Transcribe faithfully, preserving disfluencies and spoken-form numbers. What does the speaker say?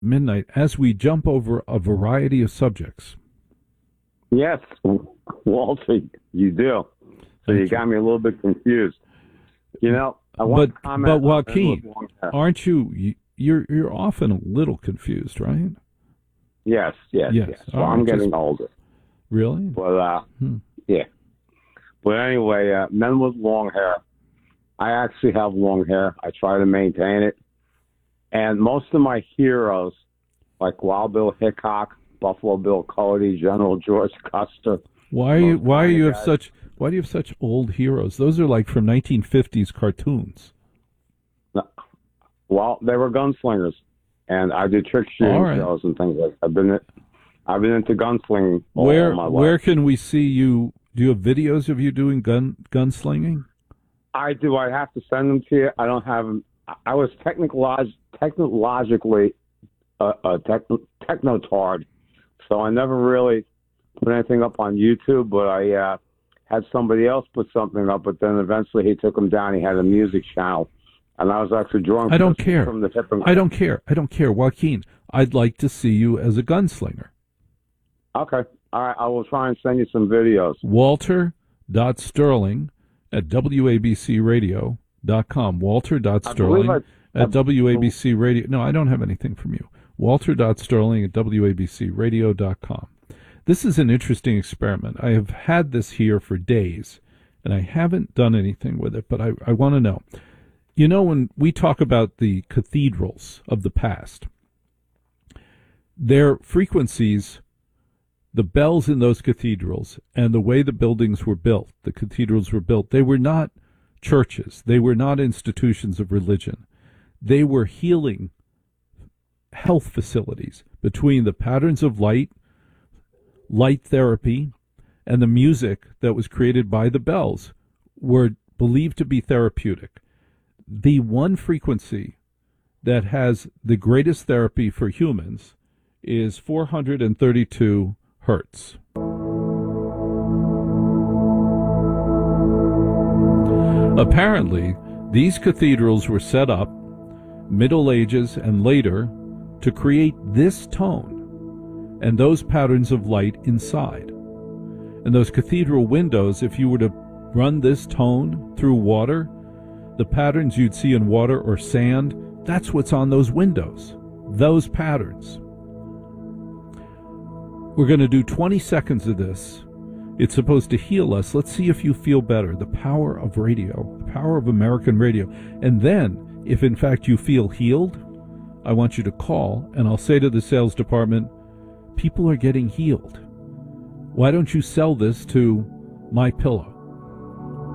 midnight as we jump over a variety of subjects. Yes, Walter, you do. So you got me a little bit confused. You know, I want but to comment. but Joaquin, aren't you? You're you're often a little confused, right? Yes, yes, yes. yes. Well, right, I'm getting just, older. Really? But uh, hmm. yeah. But anyway, uh, men with long hair. I actually have long hair. I try to maintain it. And most of my heroes, like Wild Bill Hickok, Buffalo Bill Cody, General George Custer. Why? You, why you have such? Why do you have such old heroes? Those are like from nineteen fifties cartoons. No, well, they were gunslingers, and I do trick shooting right. shows and things like that. I've been, I've been into gunslinging all where, my life. Where can we see you? Do you have videos of you doing gun gunslinging? I do. I have to send them to you. I don't have them. I was technolog- technologically a, a tech- technotard, so I never really put anything up on YouTube, but I uh, had somebody else put something up, but then eventually he took them down. He had a music channel, and I was actually drawing I don't care. from the tip of I don't care. I don't care. Joaquin, I'd like to see you as a gunslinger. Okay. All right. I will try and send you some videos. Walter dot Sterling at W A B C radio dot com. Walter dot Sterling I I, at W A B C Radio. No, I don't have anything from you. Walter dot Sterling at W A B C radio dot com. This is an interesting experiment. I have had this here for days, and I haven't done anything with it, but I, I want to know. You know, when we talk about the cathedrals of the past, their frequencies, the bells in those cathedrals, and the way the buildings were built, the cathedrals were built, they were not churches. They were not institutions of religion. They were healing health facilities between the patterns of light, light therapy, and the music that was created by the bells were believed to be therapeutic. The one frequency that has the greatest therapy for humans is four hundred thirty-two hertz. Apparently, these cathedrals were set up, Middle Ages and later, to create this tone and those patterns of light inside. And those cathedral windows, if you were to run this tone through water, the patterns you'd see in water or sand, that's what's on those windows, those patterns. We're going to do twenty seconds of this. It's supposed to heal us. Let's see if you feel better. The power of radio, the power of American radio. And then, if in fact you feel healed, I want you to call, and I'll say to the sales department, people are getting healed. Why don't you sell this to My Pillow?